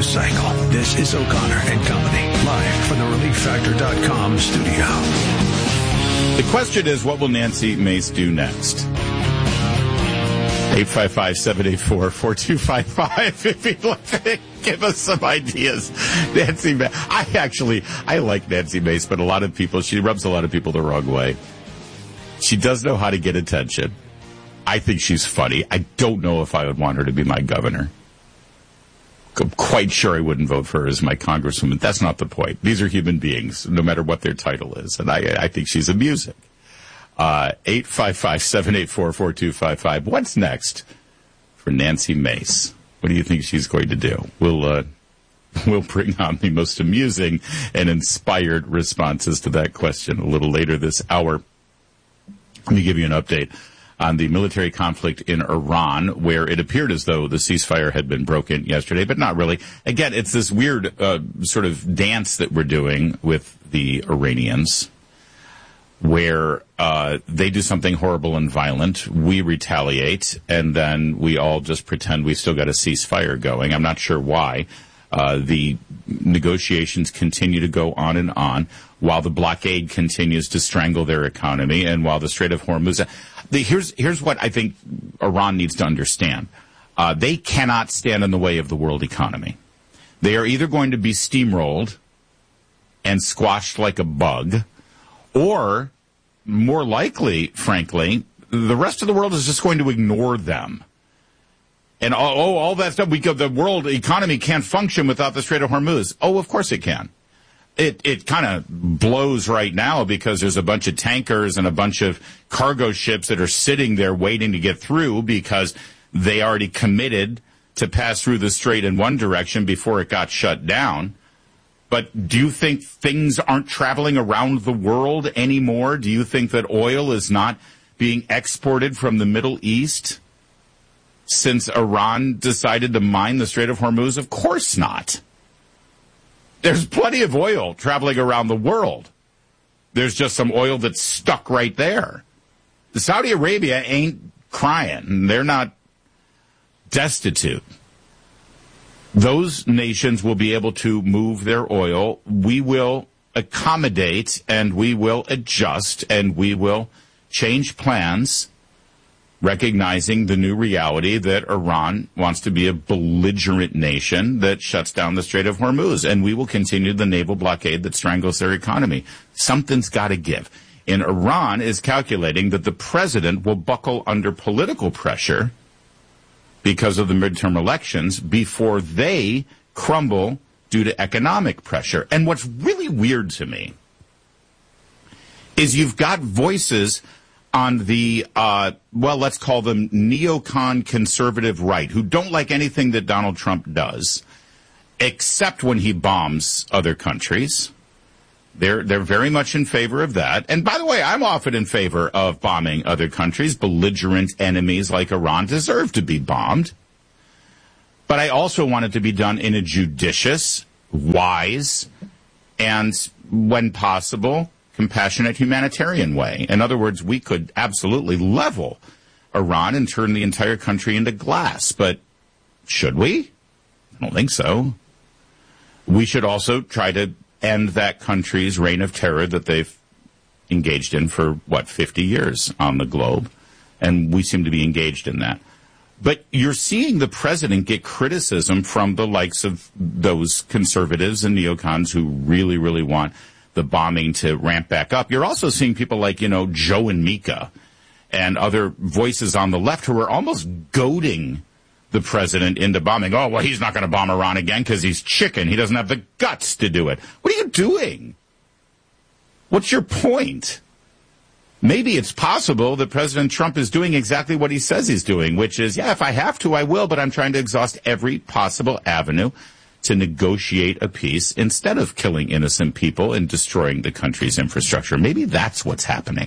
news cycle. This is O'Connor and Company, live from the ReliefFactor.com studio. The question is, what will Nancy Mace do next? 855-784-4255 if you'd like to give us some ideas. Nancy Mace. I like Nancy Mace, but she rubs a lot of people the wrong way. She does know how to get attention. I think she's funny. I don't know if I would want her to be my governor. I'm quite sure I wouldn't vote for her as my congresswoman. That's not the point. These are human beings, no matter what their title is. And I think she's amusing. 855-784-4255. What's next for Nancy Mace? What do you think she's going to do? We'll bring on the most amusing and inspired responses to that question a little later this hour. Let me give you an update on the military conflict in Iran, where it appeared as though the ceasefire had been broken yesterday, but not really. Again, it's this weird sort of dance that we're doing with the Iranians, where they do something horrible and violent, we retaliate, and then we all just pretend we still got a ceasefire going. I'm not sure why. The negotiations continue to go on and on while the blockade continues to strangle their economy, and while the Strait of Hormuz... Here's what I think Iran needs to understand. They cannot stand in the way of the world economy. They are either going to be steamrolled and squashed like a bug, or, more likely, frankly, the rest of the world is just going to ignore them. And all that stuff, the world economy can't function without the Strait of Hormuz. Oh, of course it can. It kind of blows right now because there's a bunch of tankers and a bunch of cargo ships that are sitting there waiting to get through because they already committed to pass through the strait in one direction before it got shut down. But do you think things aren't traveling around the world anymore? Do you think that oil is not being exported from the Middle East since Iran decided to mine the Strait of Hormuz? Of course not. There's plenty of oil traveling around the world. There's just some oil that's stuck right there. Saudi Arabia ain't crying. They're not destitute. Those nations will be able to move their oil. We will accommodate and we will adjust and we will change plans, recognizing the new reality that Iran wants to be a belligerent nation that shuts down the Strait of Hormuz, and we will continue the naval blockade that strangles their economy. Something's got to give. And Iran is calculating that the president will buckle under political pressure because of the midterm elections before they crumble due to economic pressure. And what's really weird to me is you've got voices on the, let's call them neocon conservative right, who don't like anything that Donald Trump does, except when he bombs other countries. They're very much in favor of that. And by the way, I'm often in favor of bombing other countries. Belligerent enemies like Iran deserve to be bombed. But I also want it to be done in a judicious, wise, and, when possible, compassionate humanitarian way. In other words, we could absolutely level Iran and turn the entire country into glass. But should we? I don't think so. We should also try to end that country's reign of terror that they've engaged in for, 50 years on the globe. And we seem to be engaged in that. But you're seeing the president get criticism from the likes of those conservatives and neocons who really, really want the bombing to ramp back up. You're also seeing people like, Joe and Mika and other voices on the left who are almost goading the president into bombing. Oh, well, he's not going to bomb Iran again because he's chicken. He doesn't have the guts to do it. What are you doing? What's your point? Maybe it's possible that President Trump is doing exactly what he says he's doing, which is, if I have to, I will, but I'm trying to exhaust every possible avenue to negotiate a peace instead of killing innocent people and destroying the country's infrastructure. Maybe that's what's happening.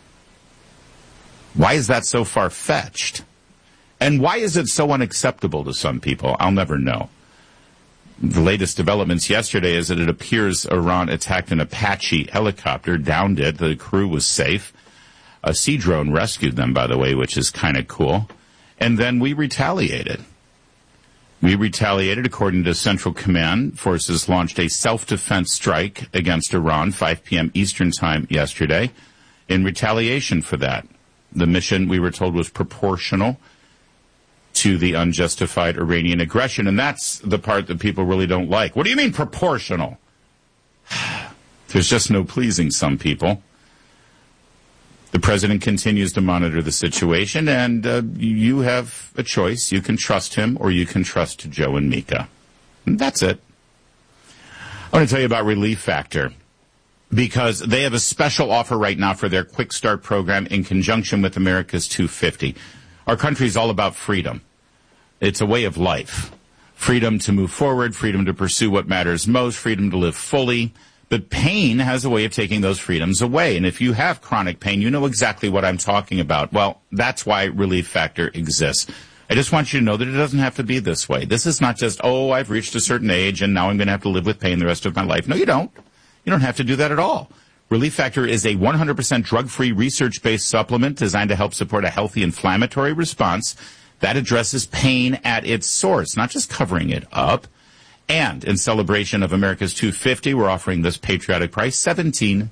Why is that so far-fetched? And why is it so unacceptable to some people? I'll never know. The latest developments yesterday is that it appears Iran attacked an Apache helicopter, downed it. The crew was safe. A sea drone rescued them, by the way, which is kind of cool. And then we retaliated. We retaliated. According to Central Command, forces launched a self-defense strike against Iran, 5 p.m. Eastern Time yesterday, in retaliation for that. The mission, we were told, was proportional to the unjustified Iranian aggression, and that's the part that people really don't like. What do you mean proportional? There's just no pleasing some people. The president continues to monitor the situation, and you have a choice. You can trust him, or you can trust Joe and Mika. And that's it. I want to tell you about Relief Factor, because they have a special offer right now for their Quick Start program in conjunction with America's 250. Our country is all about freedom. It's a way of life. Freedom to move forward, freedom to pursue what matters most, freedom to live fully. But pain has a way of taking those freedoms away. And if you have chronic pain, you know exactly what I'm talking about. Well, that's why Relief Factor exists. I just want you to know that it doesn't have to be this way. This is not just, I've reached a certain age and now I'm going to have to live with pain the rest of my life. No, you don't. You don't have to do that at all. Relief Factor is a 100% drug-free, research-based supplement designed to help support a healthy inflammatory response that addresses pain at its source, not just covering it up. And in celebration of America's 250, we're offering this patriotic price, $17.76.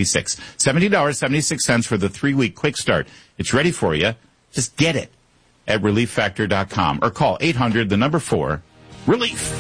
$70.76 for the 3-week Quick Start. It's ready for you. Just get it at ReliefFactor.com or call 800-4-RELIEF.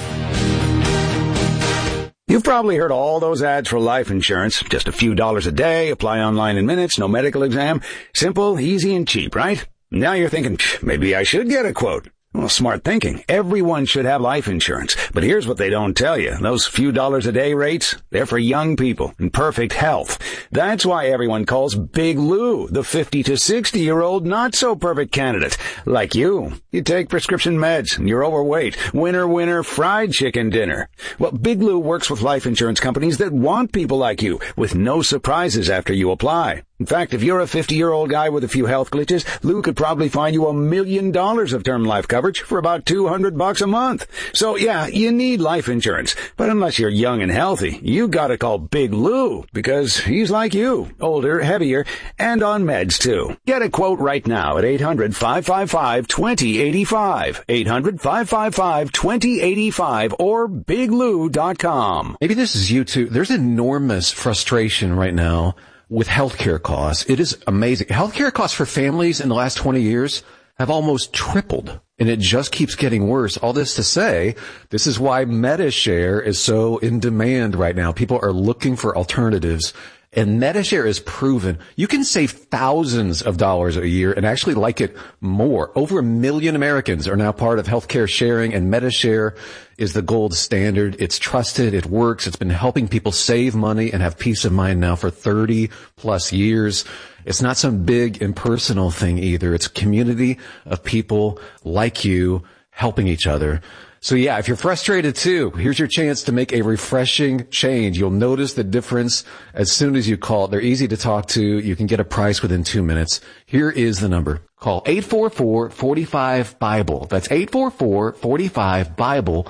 You've probably heard all those ads for life insurance. Just a few dollars a day, apply online in minutes, no medical exam. Simple, easy, and cheap, right? Now you're thinking, maybe I should get a quote. Well, smart thinking. Everyone should have life insurance. But here's what they don't tell you. Those few dollars a day rates, they're for young people in perfect health. That's why everyone calls Big Lou the 50 to 60-year-old not-so-perfect candidate. Like you. You take prescription meds and you're overweight. Winner, fried chicken dinner. Well, Big Lou works with life insurance companies that want people like you with no surprises after you apply. In fact, if you're a 50-year-old guy with a few health glitches, Lou could probably find you $1 million of term life coverage for about $200 a month. So yeah, you need life insurance. But unless you're young and healthy, you gotta call Big Lou, because he's like you, older, heavier, and on meds too. Get a quote right now at 800-555-2085. 800-555-2085 or biglou.com. Maybe this is you too. There's enormous frustration right now with healthcare costs. It is amazing. Healthcare costs for families in the last 20 years have almost tripled, and it just keeps getting worse. All this to say, this is why MediShare is so in demand right now. People are looking for alternatives, and MediShare is proven. You can save thousands of dollars a year and actually like it more. Over 1 million Americans are now part of healthcare sharing, and MediShare is the gold standard. It's trusted. It works. It's been helping people save money and have peace of mind now for 30 plus years. It's not some big impersonal thing either. It's a community of people like you helping each other. So yeah, if you're frustrated too, here's your chance to make a refreshing change. You'll notice the difference as soon as you call. They're easy to talk to. You can get a price within 2 minutes. Here is the number. Call 844-45-BIBLE. That's 844-45-BIBLE.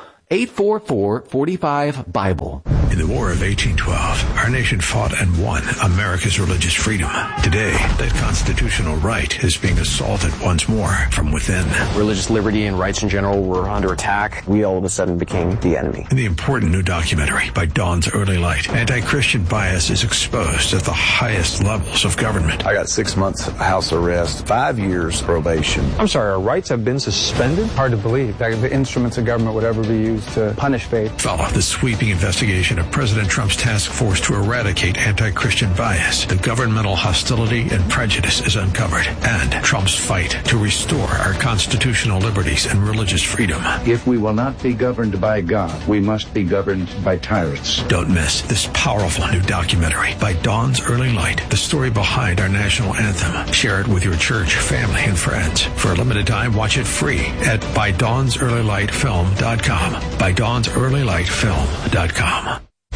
844-45-BIBLE. In the War of 1812, our nation fought and won America's religious freedom. Today, that constitutional right is being assaulted once more from within. Religious liberty and rights in general were under attack. We all of a sudden became the enemy. In the important new documentary by Dawn's Early Light, anti-Christian bias is exposed at the highest levels of government. I got 6 months house arrest, 5 years probation. I'm sorry, our rights have been suspended? Hard to believe that the instruments of government would ever be used to punish faith. Follow the sweeping investigation of President Trump's task force to eradicate anti-Christian bias. The governmental hostility and prejudice is uncovered, and Trump's fight to restore our constitutional liberties and religious freedom. If we will not be governed by God, we must be governed by tyrants. Don't miss this powerful new documentary by Dawn's Early Light, the story behind our national anthem. Share it with your church, family, and friends. For a limited time, watch it free at ByDawnsEarlyLightFilm.com. ByDawnsEarlyLightFilm.com.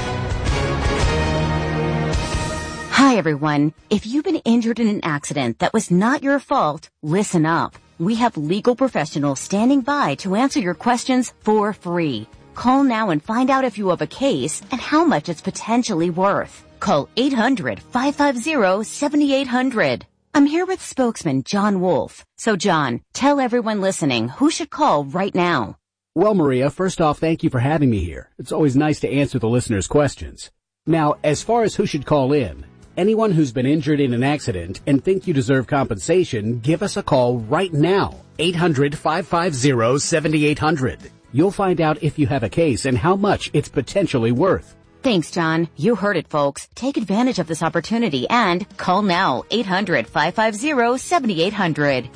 Hi, everyone. If you've been injured in an accident that was not your fault, listen up. We have legal professionals standing by to answer your questions for free. Call now and find out if you have a case and how much it's potentially worth. Call 800-550-7800. I'm here with spokesman John Wolf. So, John, tell everyone listening who should call right now. Well, Maria, first off, thank you for having me here. It's always nice to answer the listeners' questions. Now, as far as who should call in, anyone who's been injured in an accident and think you deserve compensation, give us a call right now. 800-550-7800. You'll find out if you have a case and how much it's potentially worth. Thanks, John. You heard it, folks. Take advantage of this opportunity and call now. 800-550-7800.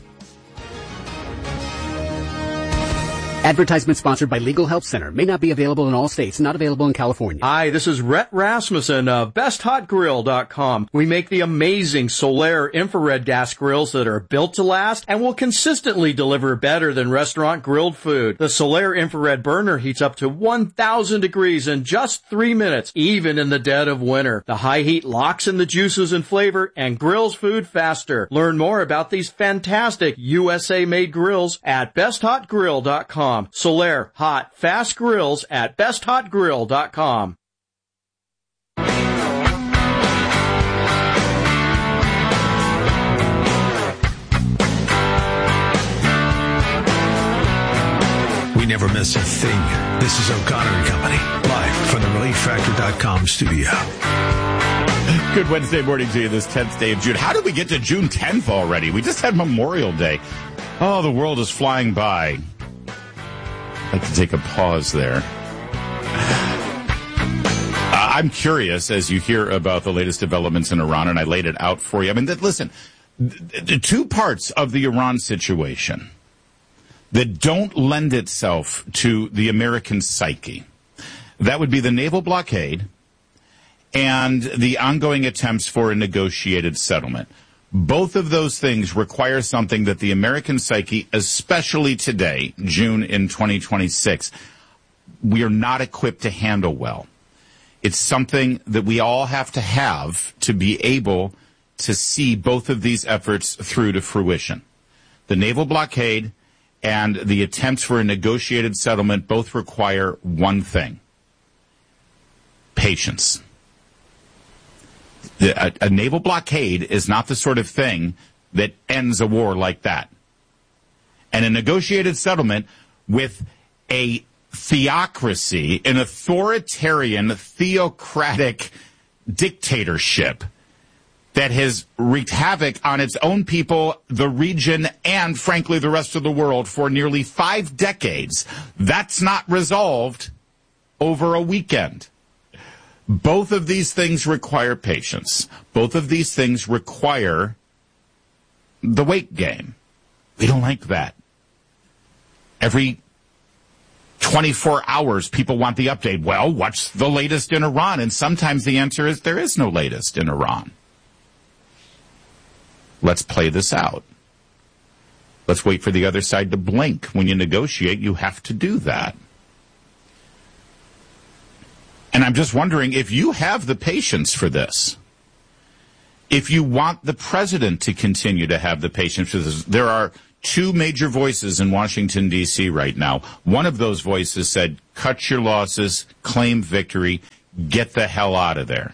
Advertisement sponsored by Legal Help Center. May not be available in all states. Not available in California. Hi, this is Rhett Rasmussen of BestHotGrill.com. We make the amazing Solaire infrared gas grills that are built to last and will consistently deliver better than restaurant grilled food. The Solaire infrared burner heats up to 1,000 degrees in just 3 minutes, even in the dead of winter. The high heat locks in the juices and flavor and grills food faster. Learn more about these fantastic USA-made grills at BestHotGrill.com. Solaire hot, fast grills at BestHotGrill.com. We never miss a thing. This is O'Connor and Company, live from the ReliefFactor.com studio. Good Wednesday morning to you, this 10th day of June. How did we get to June 10th already? We just had Memorial Day. Oh, the world is flying by. I'd like to take a pause there. I'm curious as you hear about the latest developments in Iran, and I laid it out for you. I mean, listen, the two parts of the Iran situation that don't lend itself to the American psyche, that would be the naval blockade and the ongoing attempts for a negotiated settlement. Both of those things require something that the American psyche, especially today, June in 2026, we are not equipped to handle well. It's something that we all have to be able to see both of these efforts through to fruition. The naval blockade and the attempts for a negotiated settlement both require one thing: patience. A naval blockade is not the sort of thing that ends a war like that. And a negotiated settlement with a theocracy, an authoritarian, theocratic dictatorship that has wreaked havoc on its own people, the region, and, frankly, the rest of the world for nearly 5 decades, that's not resolved over a weekend. Both of these things require patience. Both of these things require the wait game. We don't like that. Every 24 hours, people want the update. Well, what's the latest in Iran? And sometimes the answer is there is no latest in Iran. Let's play this out. Let's wait for the other side to blink. When you negotiate, you have to do that. And I'm just wondering if you have the patience for this. If you want the president to continue to have the patience for this. There are 2 major voices in Washington, D.C. right now. One of those voices said, cut your losses, claim victory, get the hell out of there.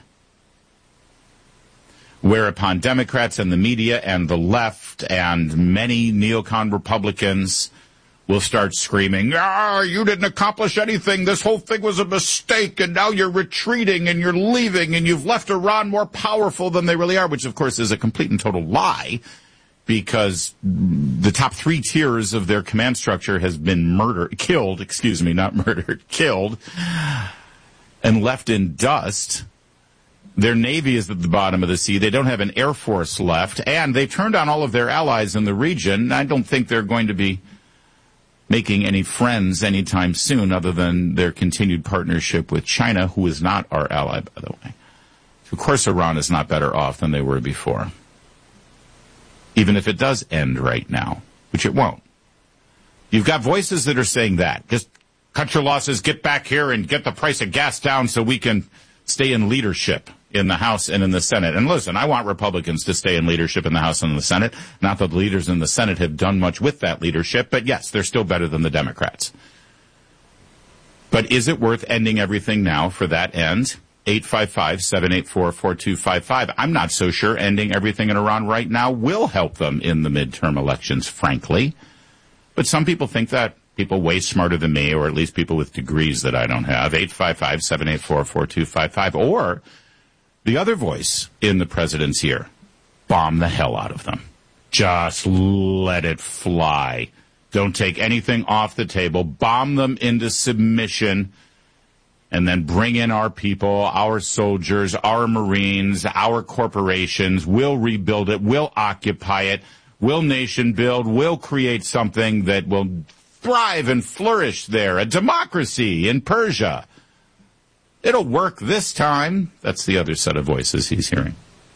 Whereupon Democrats and the media and the left and many neocon Republicans will start screaming, you didn't accomplish anything. This whole thing was a mistake, and now you're retreating and you're leaving, and you've left Iran more powerful than they really are, which, of course, is a complete and total lie, because the top 3 tiers of their command structure has been killed, and left in dust. Their navy is at the bottom of the sea. They don't have an air force left, and they turned on all of their allies in the region. I don't think they're going to be making any friends anytime soon, other than their continued partnership with China, who is not our ally, by the way. Of course, Iran is not better off than they were before, even if it does end right now, which it won't. You've got voices that are saying that. Just cut your losses, get back here, and get the price of gas down so we can stay in leadership in the House and in the Senate. And listen, I want Republicans to stay in leadership in the House and in the Senate. Not that the leaders in the Senate have done much with that leadership, but yes, they're still better than the Democrats. But is it worth ending everything now for that end? 855-784-4255. I'm not so sure ending everything in Iran right now will help them in the midterm elections, frankly. But some people think that people way smarter than me, or at least people with degrees that I don't have. 855-784-4255. Or the other voice in the president's ear, bomb the hell out of them. Just let it fly. Don't take anything off the table. Bomb them into submission, and then bring in our people, our soldiers, our Marines, our corporations. We'll rebuild it. We'll occupy it. We'll nation build. We'll create something that will thrive and flourish there. A democracy in Persia. It'll work this time. That's the other set of voices he's hearing.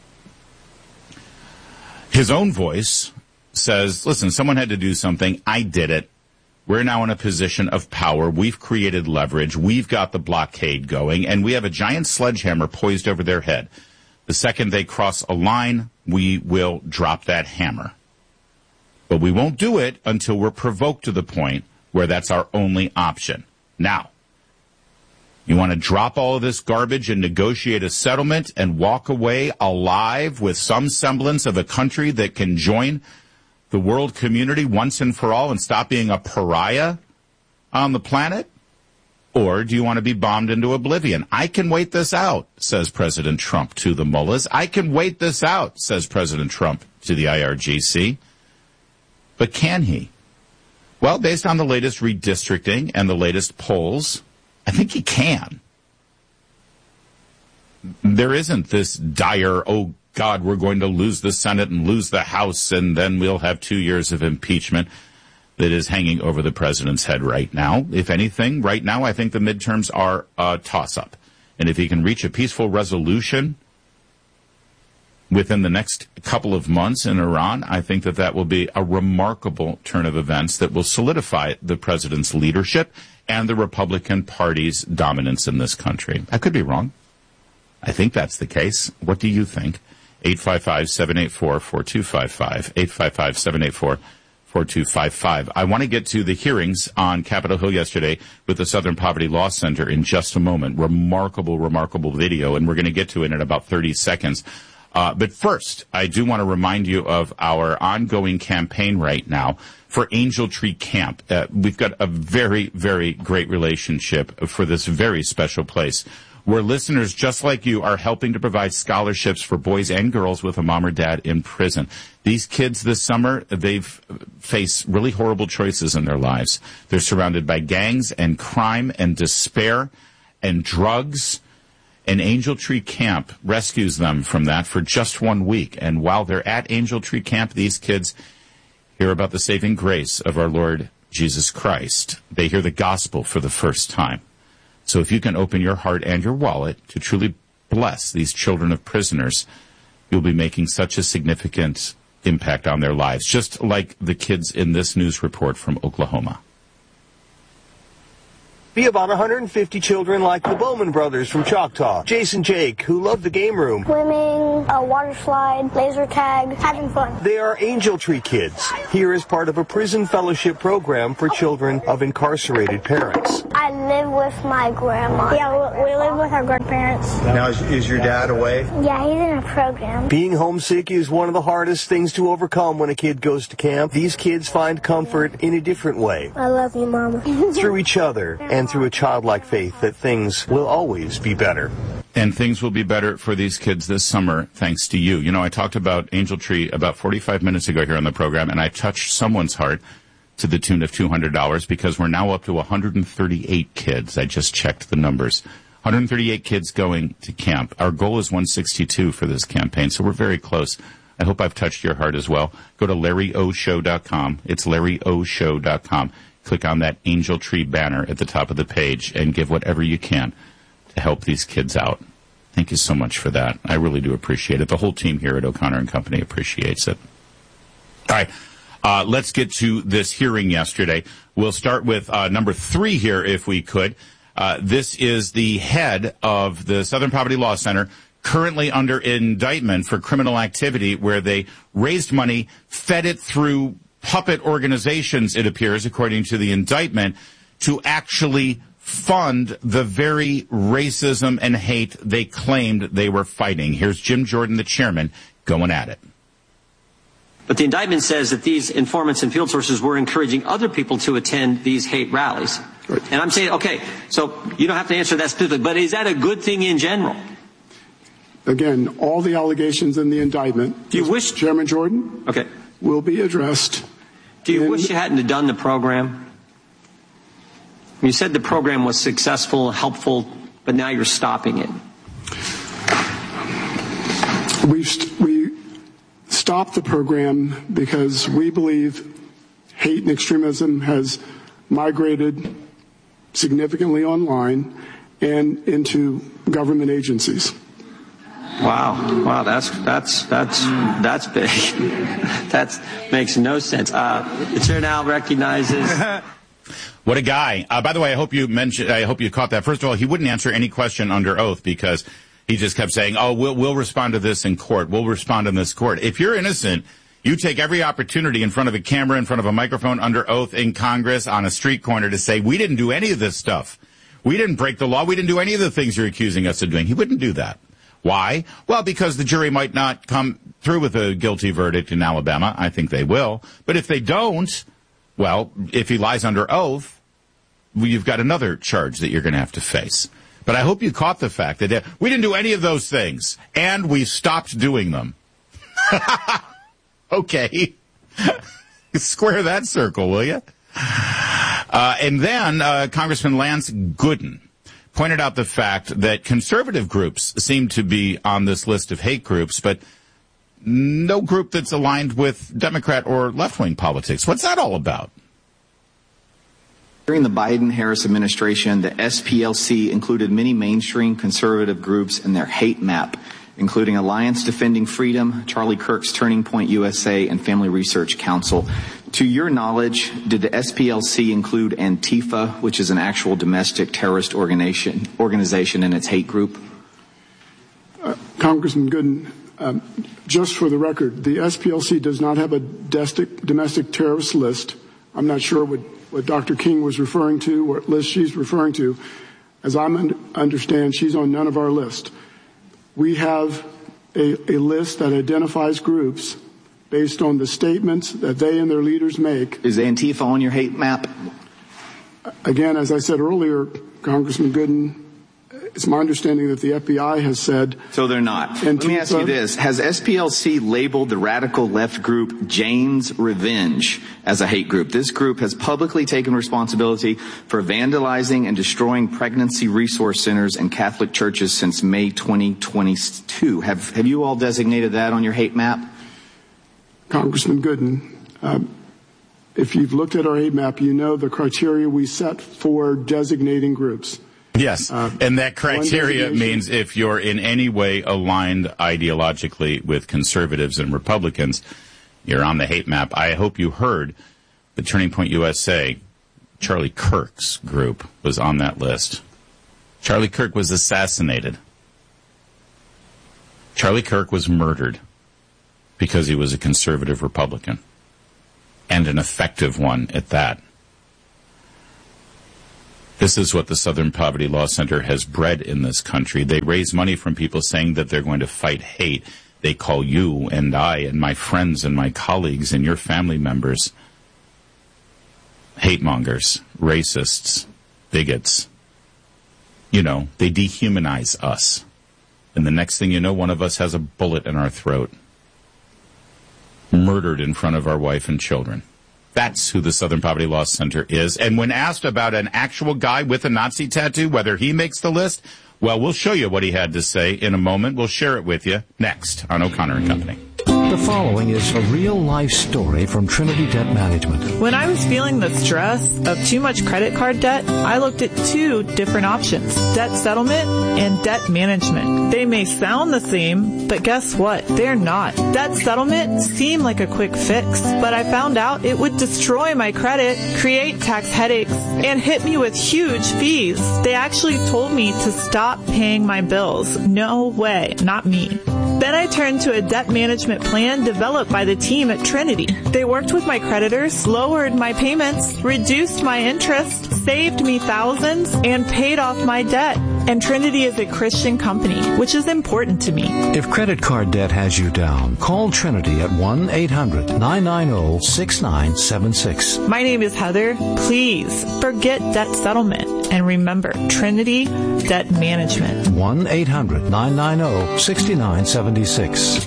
His own voice says, listen, someone had to do something. I did it. We're now in a position of power. We've created leverage. We've got the blockade going, and we have a giant sledgehammer poised over their head. The second they cross a line, we will drop that hammer. But we won't do it until we're provoked to the point where that's our only option. Now, you want to drop all of this garbage and negotiate a settlement and walk away alive with some semblance of a country that can join the world community once and for all and stop being a pariah on the planet? Or do you want to be bombed into oblivion? I can wait this out, says President Trump to the mullahs. I can wait this out, says President Trump to the IRGC. But can he? Well, based on the latest redistricting and the latest polls, I think he can. There isn't this dire, oh, God, we're going to lose the Senate and lose the House, and then we'll have 2 years of impeachment that is hanging over the president's head right now. If anything, right now, I think the midterms are a toss-up. And if he can reach a peaceful resolution within the next couple of months in Iran, I think that that will be a remarkable turn of events that will solidify the president's leadership and the Republican Party's dominance in this country. I could be wrong. I think that's the case. What do you think? 855-784-4255. 855-784-4255. I want to get to the hearings on Capitol Hill yesterday with the Southern Poverty Law Center in just a moment. Remarkable video, and we're going to get to it in about 30 seconds. But first, I do want to remind you of our ongoing campaign right now for Angel Tree Camp. We've got a very, very great relationship for this very special place, where listeners just like you are helping to provide scholarships for boys and girls with a mom or dad in prison. These kids this summer, they've faced really horrible choices in their lives. They're surrounded by gangs and crime and despair and drugs. And Angel Tree Camp rescues them from that for just 1 week. And while they're at Angel Tree Camp, these kids hear about the saving grace of our Lord Jesus Christ. They hear the gospel for the first time. So if you can open your heart and your wallet to truly bless these children of prisoners, you'll be making such a significant impact on their lives, just like the kids in this news report from Oklahoma. Be about 150 children like the Bowman brothers from Choctaw. Jason Jake, who love the game room. Swimming, a water slide, laser tag, having fun. They are Angel Tree Kids, here as part of a prison fellowship program for children of incarcerated parents. I live with my grandma. Yeah, we live with our grandparents. Now, is your dad away? Yeah, he's in a program. Being homesick is one of the hardest things to overcome when a kid goes to camp. These kids find comfort in a different way. I love you, Mama. Through each other and through a childlike faith that things will always be better. And things will be better for these kids this summer, thanks to you. You know, I talked about Angel Tree about 45 minutes ago here on the program, and I touched someone's heart to the tune of $200 because we're now up to 138 kids. I just checked the numbers. 138 kids going to camp. Our goal is 162 for this campaign, so we're very close. I hope I've touched your heart as well. Go to LarryOShow.com. It's LarryOShow.com. Click on that Angel Tree banner at the top of the page and give whatever you can to help these kids out. Thank you so much for that. I really do appreciate it. The whole team here at O'Connor and Company appreciates it. All right. Let's get to this hearing yesterday. We'll start with number 3 here, if we could. This is the head of the Southern Poverty Law Center, currently under indictment for criminal activity where they raised money, fed it through puppet organizations, it appears, according to the indictment, to actually fund the very racism and hate they claimed they were fighting. Here's Jim Jordan, the chairman, going at it. But the indictment says that these informants and field sources were encouraging other people to attend these hate rallies. Right. And I'm saying, okay, so you don't have to answer that specifically, but is that a good thing in general? Again, all the allegations in the indictment, do you wish, Chairman Jordan, okay, will be addressed. Do you wish you hadn't done the program? You said the program was successful, helpful, but now you're stopping it. We stopped the program because we believe hate and extremism has migrated significantly online and into government agencies. Wow, that's big. That makes no sense. The chair now recognizes. What a guy! By the way, I hope you caught that. First of all, he wouldn't answer any question under oath because he just kept saying, "Oh, we'll respond to this in court. We'll respond in this court." If you're innocent, you take every opportunity in front of a camera, in front of a microphone, under oath in Congress, on a street corner to say, "We didn't do any of this stuff. We didn't break the law. We didn't do any of the things you're accusing us of doing." He wouldn't do that. Why? Well, because the jury might not come through with a guilty verdict in Alabama. I think they will. But if they don't, well, if he lies under oath, you've got another charge that you're going to have to face. But I hope you caught the fact that we didn't do any of those things, and we stopped doing them. Okay. Square that circle, will you? And then Congressman Lance Gooden pointed out the fact that conservative groups seem to be on this list of hate groups, but no group that's aligned with Democrat or left-wing politics. What's that all about? During the Biden-Harris administration, the SPLC included many mainstream conservative groups in their hate map, including Alliance Defending Freedom, Charlie Kirk's Turning Point USA, and Family Research Council. To your knowledge, did the SPLC include Antifa, which is an actual domestic terrorist organization in its hate group? Congressman Gooden, just for the record, the SPLC does not have a domestic terrorist list. I'm not sure what Dr. King was referring to, what list she's referring to. As I understand, she's on none of our list. We have a list that identifies groups based on the statements that they and their leaders make. Is Antifa on your hate map? Again, as I said earlier, Congressman Gooden, it's my understanding that the FBI has said... So they're not. Antifa. Let me ask you this. Has SPLC labeled the radical left group Jane's Revenge as a hate group? This group has publicly taken responsibility for vandalizing and destroying pregnancy resource centers and Catholic churches since May 2022. Have you all designated that on your hate map? Congressman Gooden, if you've looked at our hate map, you know the criteria we set for designating groups. Yes, and that criteria means if you're in any way aligned ideologically with conservatives and Republicans, you're on the hate map. I hope you heard the Turning Point USA, Charlie Kirk's group was on that list. Charlie Kirk was assassinated. Charlie Kirk was murdered because he was a conservative Republican, and an effective one at that. This is what the Southern Poverty Law Center has bred in this country. They raise money from people saying that they're going to fight hate. They call you and I and my friends and my colleagues and your family members hate mongers, racists, bigots. You know, they dehumanize us. And the next thing you know, one of us has a bullet in our throat, murdered in front of our wife and children. That's who the Southern Poverty Law Center is. And when asked about an actual guy with a Nazi tattoo, whether he makes the list, well, we'll show you what he had to say in a moment. We'll share it with you next on O'Connor and Company. The following is a real-life story from Trinity Debt Management. When I was feeling the stress of too much credit card debt, I looked at two different options: debt settlement and debt management. They may sound the same, but guess what? They're not. Debt settlement seemed like a quick fix, but I found out it would destroy my credit, create tax headaches, and hit me with huge fees. They actually told me to stop paying my bills. No way, not me. Then I turned to a debt management plan developed by the team at Trinity. They worked with my creditors, lowered my payments, reduced my interest, saved me thousands, and paid off my debt. And Trinity is a Christian company, which is important to me. If credit card debt has you down, call Trinity at 1-800-990-6976. My name is Heather. Please forget debt settlement and remember Trinity Debt Management. 1-800-990-6976.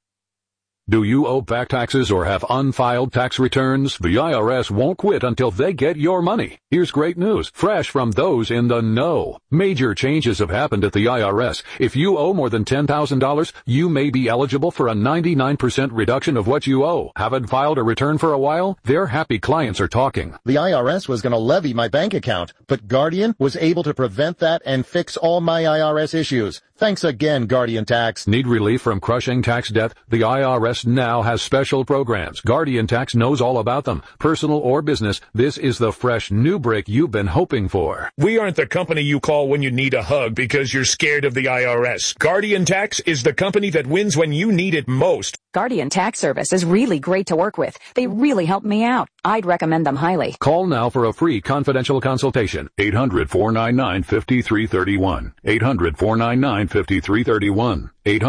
Do you owe back taxes or have unfiled tax returns? The IRS won't quit until they get your money. Here's great news, fresh from those in the know. Major changes have happened at the IRS. If you owe more than $10,000, you may be eligible for a 99% reduction of what you owe. Haven't filed a return for a while? Their happy clients are talking. The IRS was going to levy my bank account, but Guardian was able to prevent that and fix all my IRS issues. Thanks again, Guardian Tax. Need relief from crushing tax debt? The IRS now has special programs. Guardian Tax knows all about them. Personal or business, this is the fresh new break you've been hoping for. We aren't the company you call when you need a hug because you're scared of the IRS. Guardian Tax is the company that wins when you need it most. Guardian Tax Service is really great to work with. They really helped me out. I'd recommend them highly. Call now for a free confidential consultation. 800-499-5331. 800-499-5331.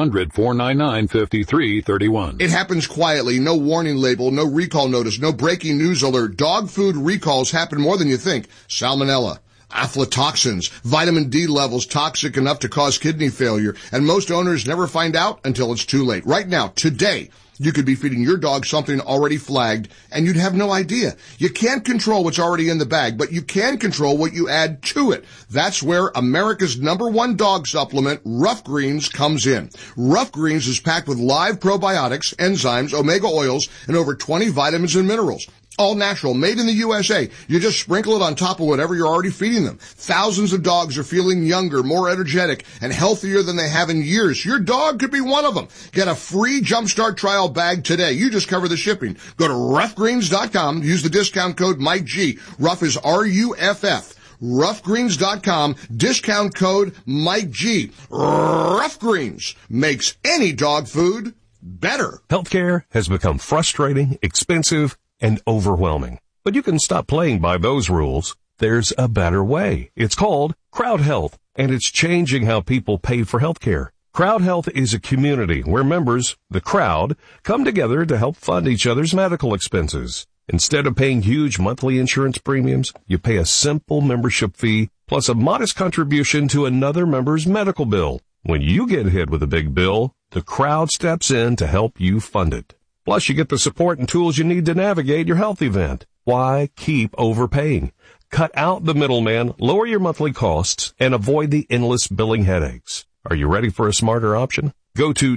800-499-5331. It happens quietly. No warning label, no recall notice, no breaking news alert. Dog food recalls happen more than you think. Salmonella, aflatoxins, vitamin D levels toxic enough to cause kidney failure, and most owners never find out until it's too late. Right now, today, you could be feeding your dog something already flagged, and you'd have no idea. You can't control what's already in the bag, but you can control what you add to it. That's where America's #1 dog supplement, Rough Greens, comes in. Rough Greens is packed with live probiotics, enzymes, omega oils, and over 20 vitamins and minerals. All natural, made in the USA. You just sprinkle it on top of whatever you're already feeding them. Thousands of dogs are feeling younger, more energetic, and healthier than they have in years. Your dog could be one of them. Get a free Jumpstart trial bag today. You just cover the shipping. Go to roughgreens.com. Use the discount code Mike G. Rough is R-U-F-F. Roughgreens.com, discount code Mike G. Rough Greens makes any dog food better. Healthcare has become frustrating, expensive, and overwhelming. But you can stop playing by those rules. There's a better way. It's called Crowd Health, and it's changing how people pay for healthcare. Crowd Health is a community where members, the crowd, come together to help fund each other's medical expenses. Instead of paying huge monthly insurance premiums, you pay a simple membership fee plus a modest contribution to another member's medical bill. When you get hit with a big bill, the crowd steps in to help you fund it. Plus, you get the support and tools you need to navigate your health event. Why keep overpaying? Cut out the middleman, lower your monthly costs, and avoid the endless billing headaches. Are you ready for a smarter option? Go to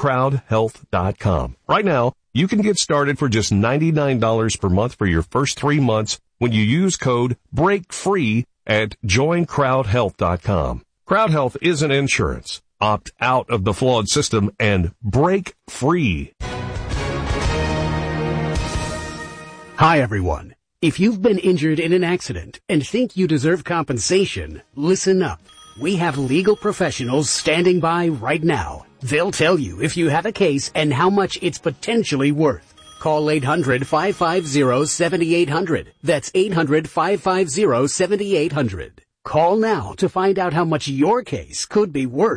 joincrowdhealth.com. Right now, you can get started for just $99 per month for your first 3 months when you use code BREAKFREE at joincrowdhealth.com. Crowd Health isn't insurance. Opt out of the flawed system and break free. Hi, everyone. If you've been injured in an accident and think you deserve compensation, listen up. We have legal professionals standing by right now. They'll tell you if you have a case and how much it's potentially worth. Call 800-550-7800. That's 800-550-7800. Call now to find out how much your case could be worth.